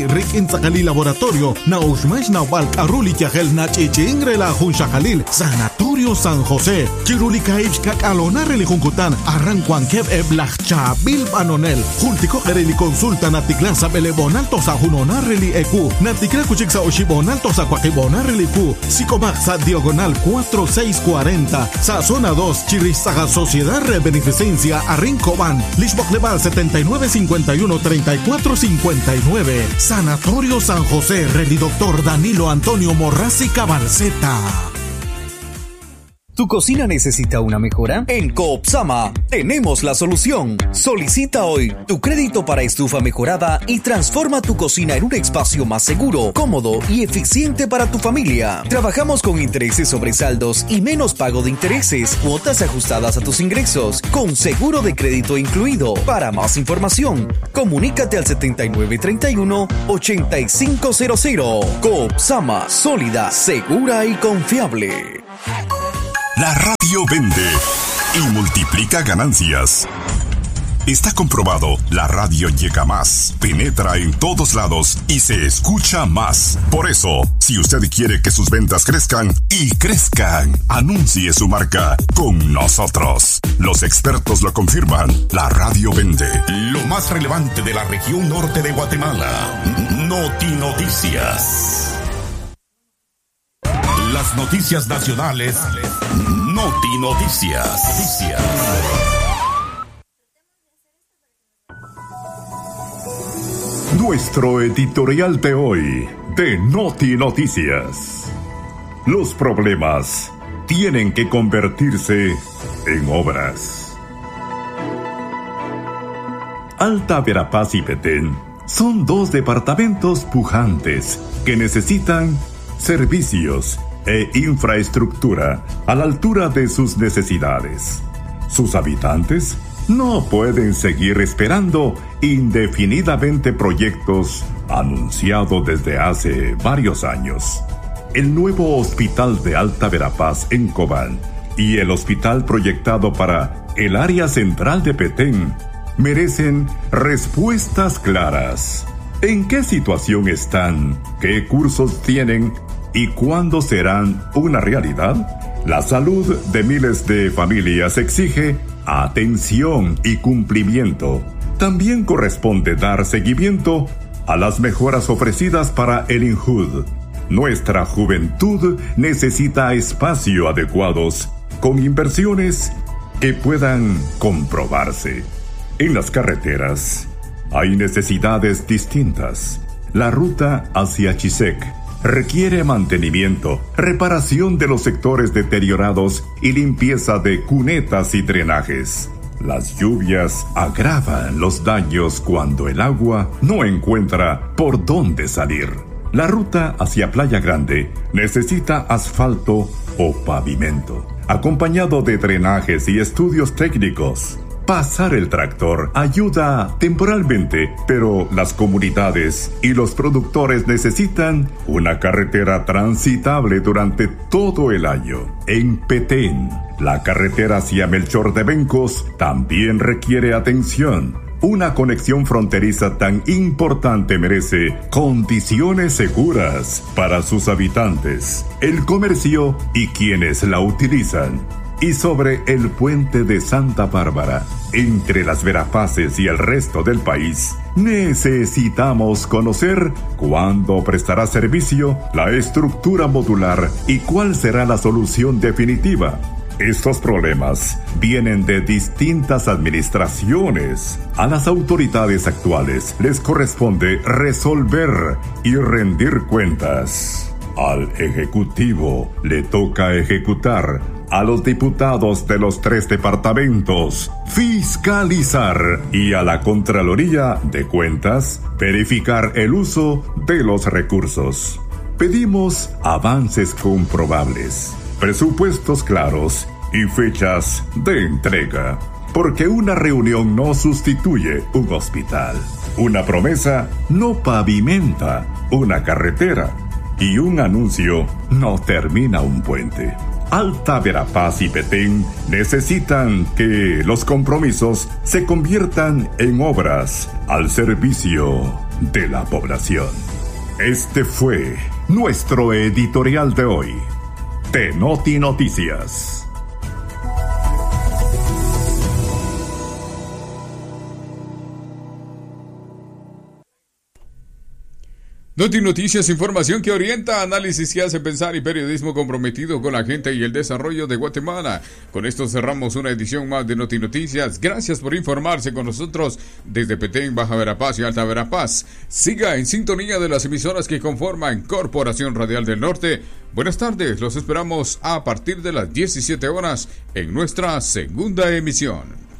Rick in Sakali Laboratorio, na Ushmash na Walk Aruli Tiagel na Chichingre la Junsha Jalil, Sanatorio San José, Chiruli Kaich Kakalona Relijunkutan, Arranquan Kev Eblachcha, Bil Banonel, Jultico Ereli Consulta Natiklan sa Belebonal Tosa Junona Reli Eku, Natikla Kuchik sa Oshibonal Tosa Kwakibona Reli Ku, Sicomac sa Diagonal 4640, sa Zona 2, Chirisaga Sociedad de Beneficencia, Arrincoban, Lishbok Leval 7951-3459. Sanatorio San José, Reli Doctor Danilo Antonio Morrasi Cabalceta. ¿Tu cocina necesita una mejora? En Coopsama tenemos la solución. Solicita hoy tu crédito para estufa mejorada y transforma tu cocina en un espacio más seguro, cómodo y eficiente para tu familia. Trabajamos con intereses sobre saldos y menos pago de intereses, cuotas ajustadas a tus ingresos, con seguro de crédito incluido. Para más información, comunícate al 7931-8500. Coopsama, sólida, segura y confiable. La radio vende y multiplica ganancias. Está comprobado, la radio llega más, penetra en todos lados y se escucha más. Por eso, si usted quiere que sus ventas crezcan y crezcan, anuncie su marca con nosotros. Los expertos lo confirman, la radio vende. Lo más relevante de la región norte de Guatemala. Noti Noticias. Las noticias nacionales. Noti Noticias. Nuestro editorial de hoy de Noti Noticias. Los problemas tienen que convertirse en obras. Alta Verapaz y Petén son dos departamentos pujantes que necesitan servicios e infraestructura a la altura de sus necesidades. Sus habitantes no pueden seguir esperando indefinidamente proyectos anunciados desde hace varios años. El nuevo hospital de Alta Verapaz en Cobán y el hospital proyectado para el área central de Petén merecen respuestas claras. ¿En qué situación están? ¿Qué cursos tienen? ¿Y cuándo serán una realidad? La salud de miles de familias exige atención y cumplimiento. También corresponde dar seguimiento a las mejoras ofrecidas para el INJUD. Nuestra juventud necesita espacios adecuados con inversiones que puedan comprobarse. En las carreteras hay necesidades distintas. La ruta hacia Chisec requiere mantenimiento, reparación de los sectores deteriorados y limpieza de cunetas y drenajes. Las lluvias agravan los daños cuando el agua no encuentra por dónde salir. La ruta hacia Playa Grande necesita asfalto o pavimento, acompañado de drenajes y estudios técnicos. Pasar el tractor ayuda temporalmente, pero las comunidades y los productores necesitan una carretera transitable durante todo el año. En Petén, la carretera hacia Melchor de Bencos también requiere atención. Una conexión fronteriza tan importante merece condiciones seguras para sus habitantes, el comercio y quienes la utilizan. Y sobre el puente de Santa Bárbara, entre las Verapaces y el resto del país, necesitamos conocer cuándo prestará servicio la estructura modular y cuál será la solución definitiva. Estos problemas vienen de distintas administraciones. A las autoridades actuales les corresponde resolver y rendir cuentas. Al Ejecutivo le toca ejecutar. A los diputados de los 3 departamentos, fiscalizar, y a la Contraloría de Cuentas, verificar el uso de los recursos. Pedimos avances comprobables, presupuestos claros y fechas de entrega, porque una reunión no sustituye un hospital. Una promesa no pavimenta una carretera y un anuncio no termina un puente. Alta Verapaz y Petén necesitan que los compromisos se conviertan en obras al servicio de la población. Este fue nuestro editorial de hoy. Tenoti Noticias. Noti Noticias, información que orienta, análisis que hace pensar y periodismo comprometido con la gente y el desarrollo de Guatemala. Con esto cerramos una edición más de Noti Noticias. Gracias por informarse con nosotros desde Petén, Baja Verapaz y Alta Verapaz. Siga en sintonía de las emisoras que conforman Corporación Radial del Norte. Buenas tardes, los esperamos a partir de las 17 horas en nuestra segunda emisión.